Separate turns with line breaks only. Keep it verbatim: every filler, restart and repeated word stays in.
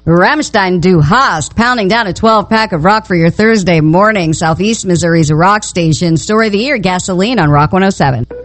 Rammstein Du Hast, pounding down a twelve-pack of rock for your Thursday morning. Southeast Missouri's a rock station. Story of the year, Gasoline on Rock one oh seven.